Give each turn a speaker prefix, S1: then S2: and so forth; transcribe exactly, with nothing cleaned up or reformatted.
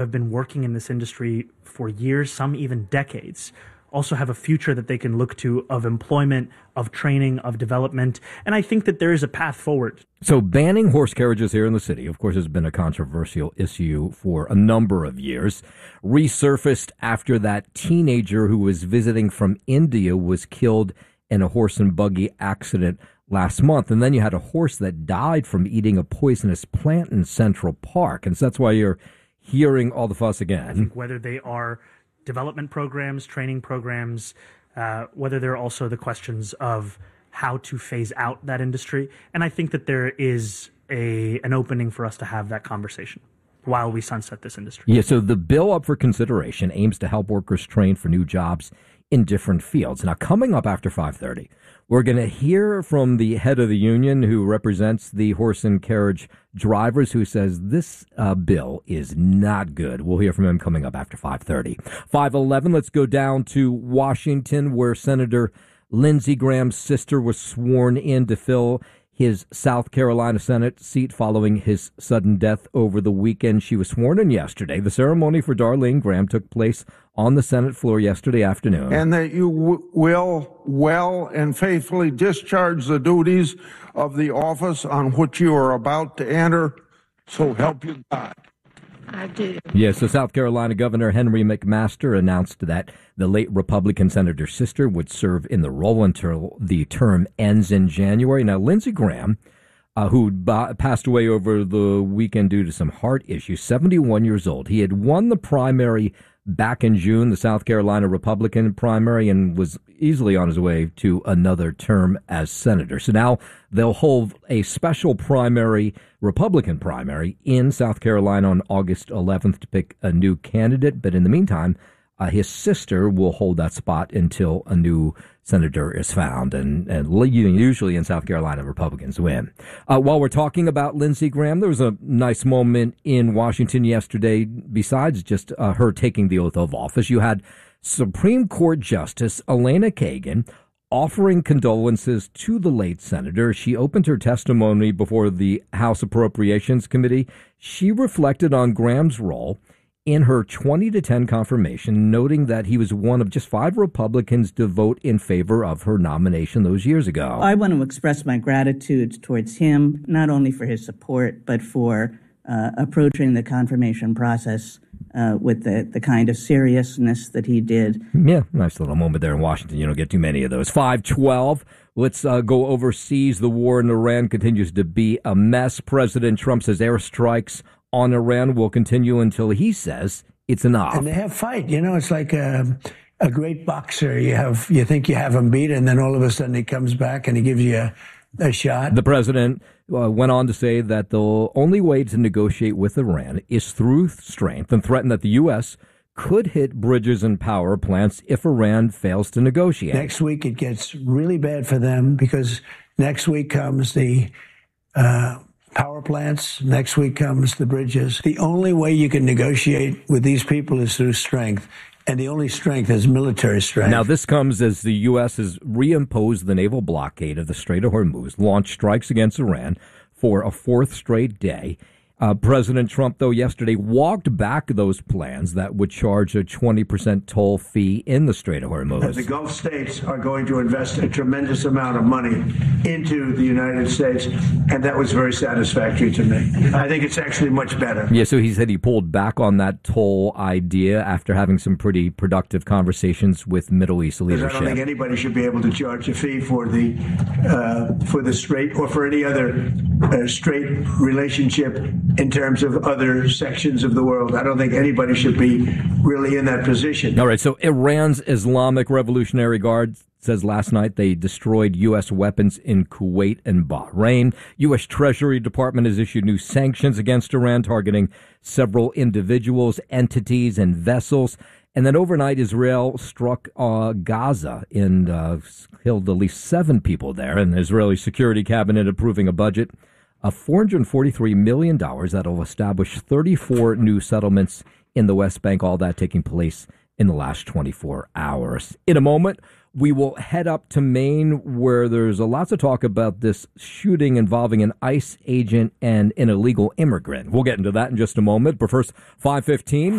S1: have been working in this industry for years, some even decades, also have a future that they can look to of employment, of training, of development. And I think that there is a path forward.
S2: So banning horse carriages here in the city, of course, has been a controversial issue for a number of years. Resurfaced after that teenager who was visiting from India was killed in a horse and buggy accident last month. And then you had a horse that died from eating a poisonous plant in Central Park. And so that's why you're hearing all the fuss again.
S1: I think whether they are development programs, training programs, uh, whether there are also the questions of how to phase out that industry. And I think that there is a an opening for us to have that conversation while we sunset this industry.
S2: Yeah, so the bill up for consideration aims to help workers train for new jobs in different fields. Now, coming up after five thirty, we're going to hear from the head of the union who represents the horse and carriage drivers, who says this uh, bill is not good. We'll hear from him coming up after five thirty. five eleven, let's go down to Washington, where Senator Lindsey Graham's sister was sworn in to fill his South Carolina Senate seat following his sudden death over the weekend. She was sworn in yesterday. The ceremony for Darlene Graham took place on the Senate floor yesterday afternoon.
S3: And that you w- will well and faithfully discharge the duties of the office on which you are about to enter. So help you God.
S4: I do.
S2: Yes, so South Carolina Governor Henry McMaster announced that the late Republican senator's sister would serve in the role until the term ends in January. Now, Lindsey Graham, uh, who b- passed away over the weekend due to some heart issues, seventy-one years old. He had won the primary back in June, the South Carolina Republican primary, and was easily on his way to another term as senator. So now they'll hold a special primary, Republican primary, in South Carolina on August eleventh to pick a new candidate. But in the meantime, uh, his sister will hold that spot until a new senator is found. And, and usually in South Carolina, Republicans win. Uh, while we're talking about Lindsey Graham, there was a nice moment in Washington yesterday. Besides just uh, her taking the oath of office, you had Supreme Court Justice Elena Kagan offering condolences to the late senator. She opened her testimony before the House Appropriations Committee. She reflected on Graham's role in her twenty to ten confirmation, noting that he was one of just five Republicans to vote in favor of her nomination those years ago.
S5: I want to express my gratitude towards him, not only for his support, but for uh, approaching the confirmation process uh, with the, the kind of seriousness that he did.
S2: Yeah, nice little moment there in Washington. You don't get too many of those. five twelve. Let's uh, go overseas. The war in Iran continues to be a mess. President Trump says airstrikes on Iran will continue until he says it's enough.
S6: And they have fight. You know, it's like a, a great boxer. You have you think you have him beat, and then all of a sudden he comes back and he gives you a, a shot.
S2: The president uh, went on to say that the only way to negotiate with Iran is through strength, and threatened that the U S could hit bridges and power plants if Iran fails to negotiate.
S6: Next week it gets really bad for them, because next week comes the uh, power plants. Next week comes the bridges. The only way you can negotiate with these people is through strength. And the only strength is military strength.
S2: Now, this comes as the U S has reimposed the naval blockade of the Strait of Hormuz, launched strikes against Iran for a fourth straight day. Uh, President Trump, though, yesterday walked back those plans that would charge a twenty percent toll fee in the Strait of Hormuz.
S7: The Gulf states are going to invest a tremendous amount of money into the United States, and that was very satisfactory to me. I think it's actually much better.
S2: Yeah, so he said he pulled back on that toll idea after having some pretty productive conversations with Middle East leadership.
S7: I don't think anybody should be able to charge a fee for the uh, for the Strait or for any other uh, Strait relationship in terms of other sections of the world. I don't think anybody should be really in that position.
S2: All right, so Iran's Islamic Revolutionary Guard says last night they destroyed U S weapons in Kuwait and Bahrain. U S Treasury Department has issued new sanctions against Iran, targeting several individuals, entities, and vessels. And then overnight, Israel struck uh, Gaza and uh, killed at least seven people there. And the Israeli Security Cabinet approving a budget of four hundred forty-three million dollars that will establish thirty-four new settlements in the West Bank, all that taking place in the last twenty-four hours. In a moment, we will head up to Maine, where there's a lot to talk about this shooting involving an ICE agent and an illegal immigrant. We'll get into that in just a moment. But first, five fifteen.